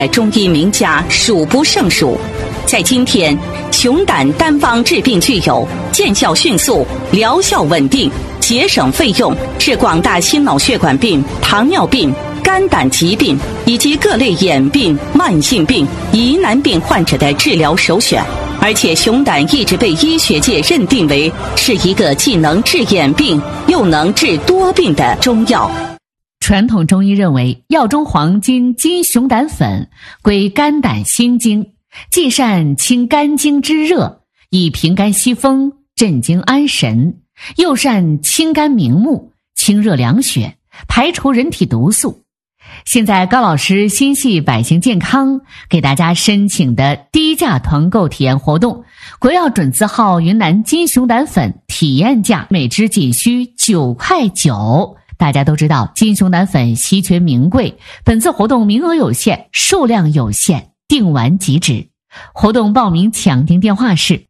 中医名家数不胜数。在今天，熊胆单方治病具有见效迅速、疗效稳定、节省费用，是广大心脑血管病、糖尿病、肝胆疾病以及各类眼病、慢性病、疑难病患者的治疗首选。而且熊胆一直被医学界认定为是一个既能治眼病又能治多病的中药。 传统中医认为，药中黄金金熊胆粉归肝胆心经，既善清肝经之热，以平肝息风、镇惊安神，又善清肝明目、清热凉血，排除人体毒素。现在高老师心系百姓健康，给大家申请的低价团购体验活动，国药准字号云南金熊胆粉体验价每支仅需9.9块。大家都知道金熊胆粉稀缺名贵，本次活动名额有限，数量有限，订完即止。活动报名抢订电话是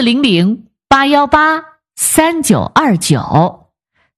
400-818-3929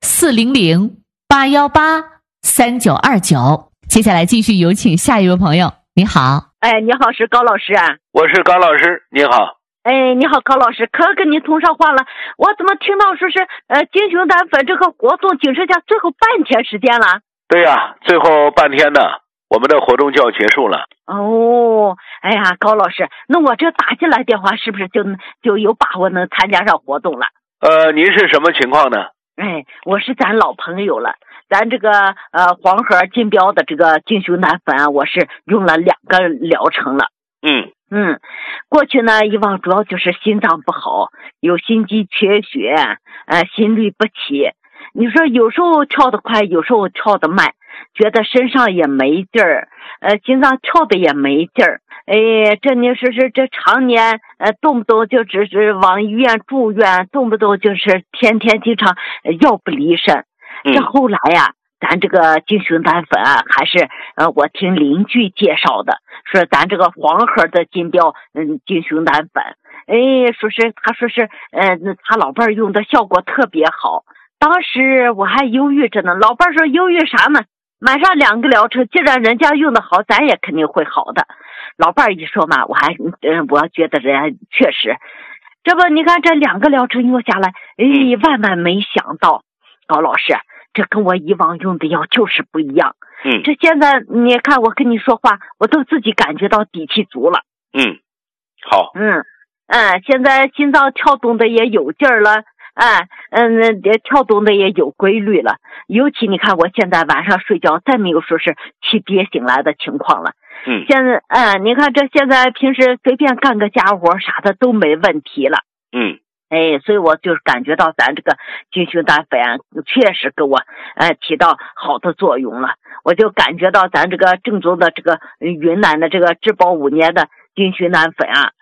400-818-3929。接下来继续有请下一位朋友。你好。 你好，是高老师啊。 我是高老师，你好。 你好，高老师，可跟你通上话了。我怎么听到说是金熊胆粉这个活动仅剩下最后半天时间了？ 对呀，最后半天呢，我们的活动就要结束了。 哦，哎呀，高老师，那我这打进来电话是不是就有把握能参加上活动了？ 您是什么情况呢？ 我是咱老朋友了。咱这个黄河金标的这个金熊胆粉啊，我是用了2个疗程了。过去呢，以往主要就是心脏不好，有心肌缺血，心律不齐。你说有时候跳得快，有时候跳得慢，觉得身上也没劲儿，心脏跳的也没劲儿。这你说是这常年动不动就只是往医院住院，动不动就是天天经常药不离身。这后来呀，咱这个金熊胆粉啊，还是我听邻居介绍的，说咱这个黄河的金标金熊胆粉，他说是他老伴儿用的效果特别好。当时我还犹豫着呢，老伴儿说犹豫啥呢？买上2个疗程，既然人家用的好，咱也肯定会好的。老伴儿一说嘛，我觉得人家确实，这不你看这2个疗程用下来，万万没想到，高老师，这跟我以往用的药就是不一样。这现在你看我跟你说话，我都自己感觉到底气足了。 好。 现在心脏跳动的也有劲儿了，跳动的也有规律了。尤其你看我现在晚上睡觉再没有说是起憋醒来的情况了。现在你看这现在平时随便干个家活啥的都没问题了。所以我就感觉到咱这个金熊胆粉确实给我起到好的作用了。我就感觉到咱这个正宗的这个云南的这个质保5年的金熊胆粉啊，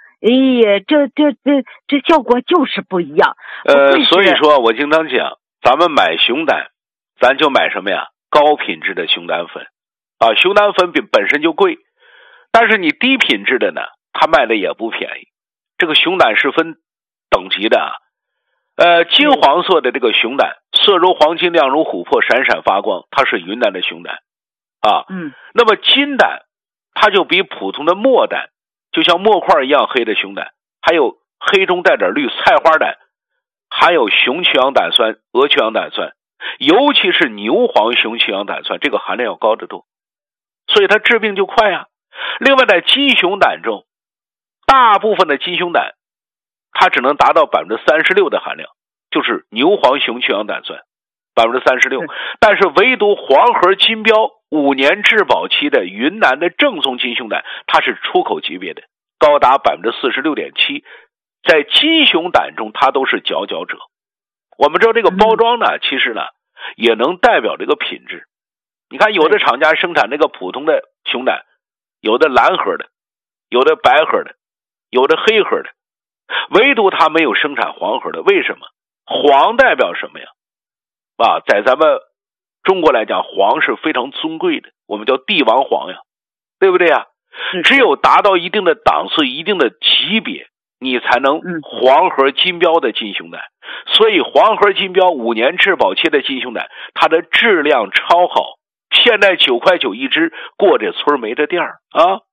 这效果就是不一样。 所以说我经常讲，咱们买熊胆，咱就买什么呀？高品质的熊胆粉啊，熊胆粉本身就贵，但是你低品质的呢，它卖的也不便宜。这个熊胆是分等级的金黄色的这个熊胆，色如黄金，亮如琥珀，闪闪发光，它是云南的熊胆啊。那么金胆，它就比普通的墨胆，就像墨块一样黑的熊胆，还有黑中带点绿菜花胆，还有雄曲氧胆酸、鹅曲氧胆酸，尤其是牛黄雄曲氧胆酸，这个含量要高得多，所以它治病就快啊。另外在金熊胆中，大部分的金熊胆它只能达到 36% 的含量，就是牛黄雄曲氧胆酸 36%， 但是唯独黄河金标5年质保期的云南的正宗金熊胆，它是出口级别的，高达 46.7%， 在金熊胆中它都是佼佼者。我们知道这个包装呢，其实呢也能代表这个品质。你看有的厂家生产那个普通的熊胆，有的蓝盒的，有的白盒的，有的黑盒的，唯独它没有生产黄盒的。为什么？黄代表什么呀？在咱们中国来讲，黄是非常尊贵的，我们叫帝王黄呀，对不对呀？只有达到一定的档次、一定的级别，你才能黄盒金标的金熊胆。所以黄盒金标5年质保期的金熊胆，它的质量超好，现在9.9块一支，过这村没这店啊。